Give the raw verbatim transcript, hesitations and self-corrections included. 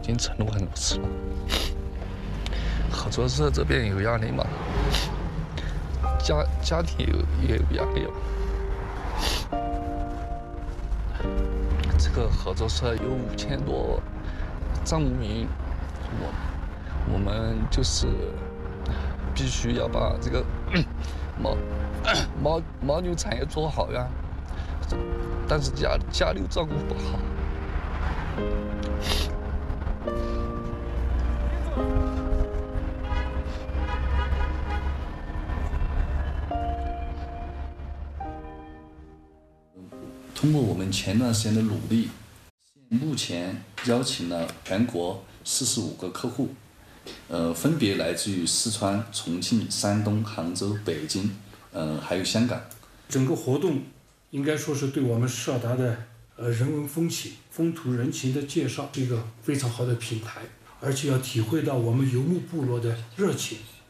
经承诺很多次了。合作社这边有压力嘛，家家庭有也有压力嘛。这个合作社有五千多账务员，我我们就是必须要把这个牦牦牦牛产业做好呀，但是家家牛照顾不好。 通过我们前段时间的努力，目前邀请了全国四十五个客户，呃，分别来自于四川、重庆、山东、杭州、北京，呃，还有香港。 整个活动应该说是对我们社达的呃人文风情、风土人情的介绍，是一个非常好的平台，而且要体会到我们游牧部落的热情。